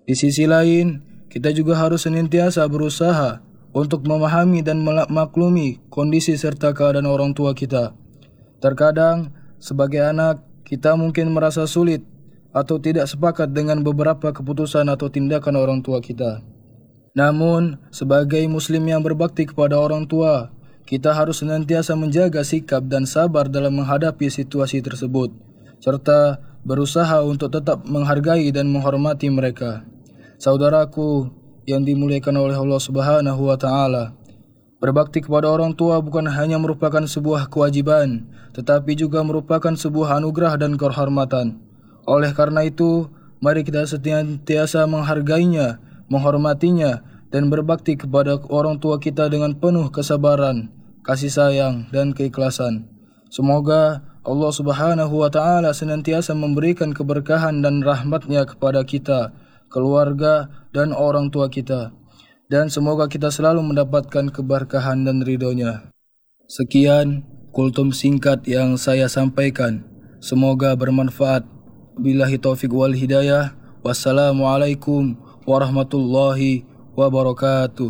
Di sisi lain, kita juga harus senantiasa berusaha untuk memahami dan memaklumi kondisi serta keadaan orang tua kita. Terkadang, sebagai anak, kita mungkin merasa sulit atau tidak sepakat dengan beberapa keputusan atau tindakan orang tua kita. Namun, sebagai muslim yang berbakti kepada orang tua, kita harus senantiasa menjaga sikap dan sabar dalam menghadapi situasi tersebut, serta berusaha untuk tetap menghargai dan menghormati mereka. Saudaraku yang dimuliakan oleh Allah Subhanahu wa taala, berbakti kepada orang tua bukan hanya merupakan sebuah kewajiban, tetapi juga merupakan sebuah anugerah dan kehormatan. Oleh karena itu, mari kita senantiasa menghargainya, menghormatinya, dan berbakti kepada orang tua kita dengan penuh kesabaran, kasih sayang, dan keikhlasan. Semoga Allah Subhanahu wa taala senantiasa memberikan keberkahan dan rahmat-Nya kepada kita, keluarga, dan orang tua kita. Dan semoga kita selalu mendapatkan keberkahan dan ridho-Nya. Sekian kultum singkat yang saya sampaikan. Semoga bermanfaat. Billahi taufiq wal hidayah. Wassalamualaikum warahmatullahi wabarakatuh.